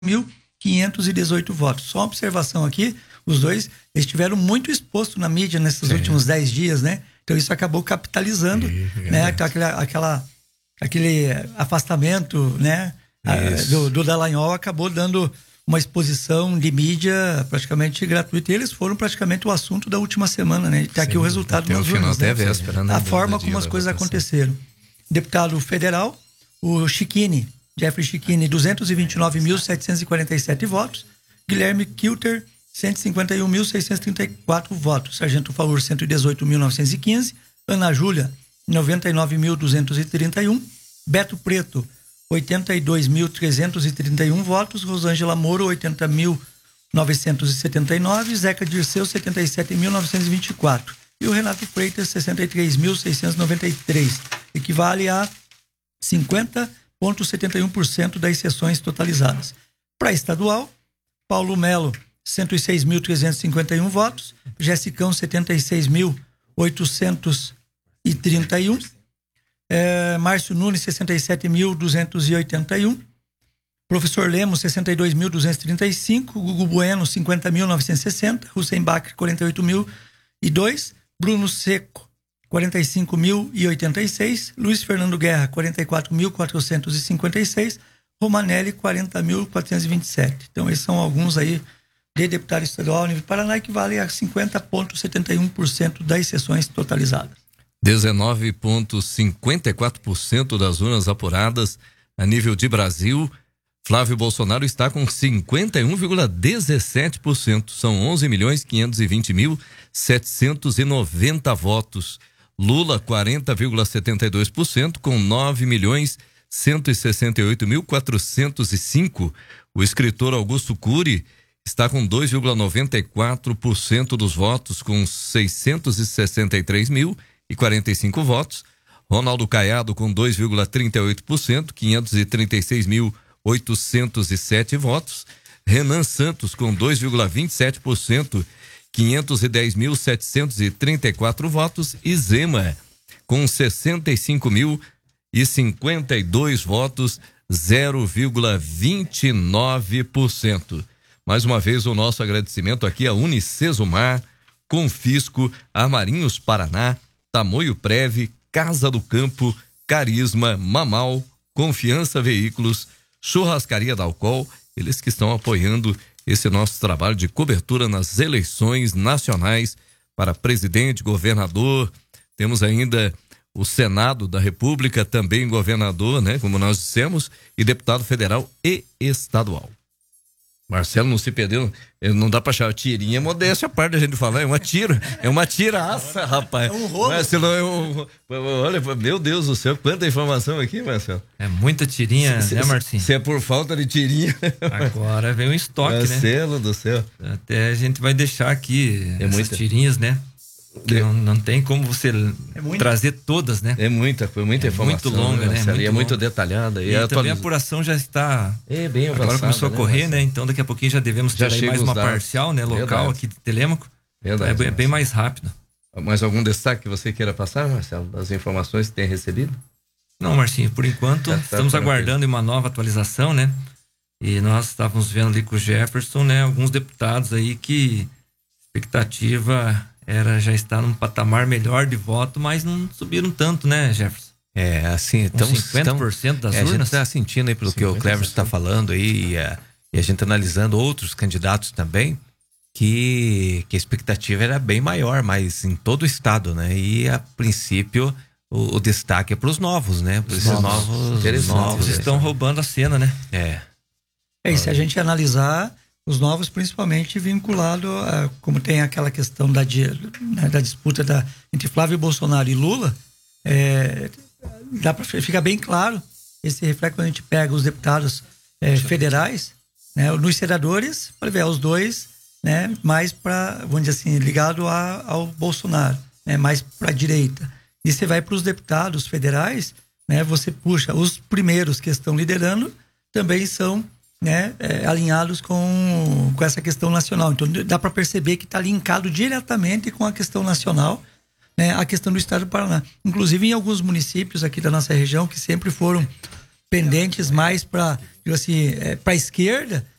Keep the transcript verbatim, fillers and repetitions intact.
mil quinhentos e dezoito votos. Só uma observação aqui, os dois estiveram muito expostos na mídia nesses Sim. últimos dez dias, né? Então isso acabou capitalizando, Sim, né? Aquela, aquela, aquele afastamento, né? A, do, do Dallagnol acabou dando uma exposição de mídia praticamente gratuita. E eles foram praticamente o assunto da última semana, né? Está aqui o resultado até nas o final, urnas, até né? véspera, né? A forma como as coisas aconteceram. Deputado federal, o Chiquini, Jeffrey Chiquini, duzentos e vinte e nove mil setecentos e quarenta e sete votos. Guilherme Kilter, cento e cinquenta e um mil seiscentos e trinta e quatro votos. Sargento Faur, cento e dezoito mil novecentos e quinze. Ana Júlia, noventa e nove mil duzentos e trinta e um. Beto Preto, oitenta e dois mil trezentos e trinta e um votos. Rosângela Moro, oitenta mil novecentos e setenta e nove. Zeca Dirceu, setenta e sete mil novecentos e vinte e quatro. E o Renato Freitas, sessenta e três mil seiscentos e noventa e três. Equivale a cinquenta vírgula setenta e um por cento das sessões totalizadas. Para estadual, Paulo Melo, cento e seis mil trezentos e cinquenta e um votos. Jessicão, setenta e seis mil oitocentos e trinta e um. É, Márcio Nunes, sessenta e sete mil duzentos e oitenta e um. Professor Lemos, sessenta e dois mil duzentos e trinta e cinco. Gugu Bueno, cinquenta mil novecentos e sessenta. Hussein Bacri, quarenta e oito mil e dois. Bruno Seco, quarenta e cinco mil e oitenta e seis. Luiz Fernando Guerra, quarenta e quatro mil quatrocentos e cinquenta e seis. Romanelli, quarenta mil quatrocentos e vinte e sete. Então, esses são alguns aí de deputado estadual nível Paraná, que vale a cinquenta vírgula setenta e um por cento das sessões totalizadas. dezenove vírgula cinquenta e quatro por cento das urnas apuradas a nível de Brasil. Flávio Bolsonaro está com cinquenta e um vírgula dezessete por cento. São onze milhões quinhentos e vinte mil setecentos e noventa votos. Lula, quarenta vírgula setenta e dois por cento, com nove milhões cento e sessenta e oito mil quatrocentos e cinco. O escritor Augusto Cury está com dois vírgula noventa e quatro por cento dos votos, com seiscentos e sessenta e três mil e quarenta e cinco votos. Ronaldo Caiado com dois vírgula trinta e oito por cento, quinhentos e trinta e seis mil oitocentos e sete votos. Renan Santos com dois vírgula vinte e sete por cento, quinhentos e dez mil setecentos e trinta e quatro votos. E Zema com sessenta e cinco mil e cinquenta e dois votos, zero vírgula vinte e nove por cento. Mais uma vez o nosso agradecimento aqui a Unicesumar, Confisco, Armarinhos Paraná, Tamoio Prev, Casa do Campo, Carisma, Mamal, Confiança Veículos, Churrascaria da Alcool, eles que estão apoiando esse nosso trabalho de cobertura nas eleições nacionais para presidente, governador. Temos ainda o Senado da República, também governador, né? Como nós dissemos, e deputado federal e estadual. Marcelo não se perdeu, não dá pra achar tirinha, modéstia a parte da gente falar, é uma tira, é uma tiraça, rapaz. É um rolo. Marcelo, é um, olha, meu Deus do céu, quanta informação aqui, Marcelo. É muita tirinha, cê, né, Marcinho? Se é por falta de tirinha. Agora vem um estoque, Marcelo, né? Marcelo do céu. Até a gente vai deixar aqui é essas muita. tirinhas, né? É. Não, não tem como você é trazer todas, né? É muita, foi muita é informação. Muito longa, né? Marcelo, muito é muito longa. detalhada. E, e também a apuração já está. É bem avançada. Agora começou a correr, né? né? Então daqui a pouquinho já devemos ter já aí mais uma dados. parcial, né? Local. Verdade. Aqui de Telêmaco. Verdade. É, é bem mais rápido. Mais algum destaque que você queira passar, Marcelo, das informações que tem recebido? Não, Marcinho, por enquanto tá, tá, estamos aguardando uma nova atualização, né? E nós estávamos vendo ali com o Jefferson, né? Alguns deputados aí que expectativa era já estar num patamar melhor de voto, mas não subiram tanto, né, Jefferson? É, assim, então cinquenta por cento das é, urnas. A gente está sentindo aí pelo que o Cleverson está falando aí e a, e a gente analisando outros candidatos também, que, que a expectativa era bem maior, mas em todo o estado, né? E a princípio o, o destaque é para os novos, né? Para os novos, novos, os novos é. estão roubando a cena, né? É. É, e se a gente analisar os novos, principalmente vinculado a, como tem aquela questão da, né, da disputa da, entre Flávio Bolsonaro e Lula, é, dá pra, fica bem claro esse reflexo quando a gente pega os deputados é, federais, né, nos senadores, para ver os dois, né, mais para, vamos dizer assim, ligado a, ao Bolsonaro, né, mais para a direita. E você vai para os deputados federais, né, você puxa os primeiros que estão liderando, também são, né, é, alinhados com, com essa questão nacional. Então dá para perceber que está linkado diretamente com a questão nacional, né, a questão do estado do Paraná. Inclusive em alguns municípios aqui da nossa região que sempre foram pendentes mais para digo assim, é, para a esquerda,